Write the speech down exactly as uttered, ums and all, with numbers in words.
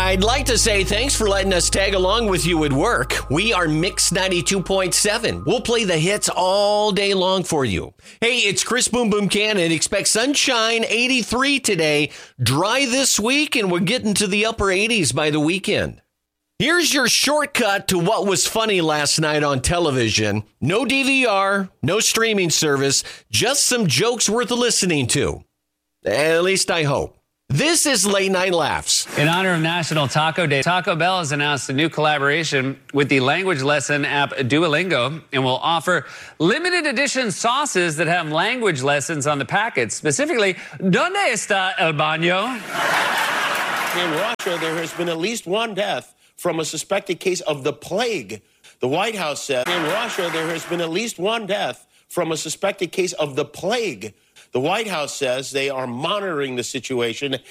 I'd like to say thanks for letting us tag along with you at work. We are Mix ninety-two point seven. We'll play the hits all day long for you. Hey, it's Chris Boom Boom Cannon. Expect sunshine, eighty-three today, dry this week, and we're getting to the upper eighties by the weekend. Here's your shortcut to what was funny last night on television. No D V R, no streaming service, just some jokes worth listening to. At least I hope. This is Late Night Laughs. In honor of National Taco Day, Taco Bell has announced a new collaboration with the language lesson app Duolingo and will offer limited edition sauces that have language lessons on the packets. Specifically, ¿Dónde está el baño? In Russia, there has been at least one death from a suspected case of the plague. The White House said in Russia, there has been at least one death from a suspected case of the plague. The White House says they are monitoring the situation